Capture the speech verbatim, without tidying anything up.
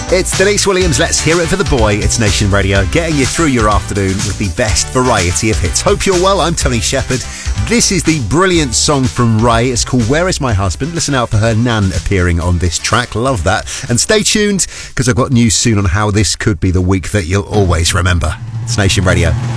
It's Denise Williams, Let's Hear It for the Boy. It's Nation Radio, getting you through your afternoon with the best variety of hits. Hope you're well, I'm Tony Shepherd. This is the brilliant song from Ray. It's called Where Is My Husband? Listen out for her nan appearing on this track. Love that. And stay tuned, because I've got news soon on how this could be the week that you'll always remember. It's Nation Radio.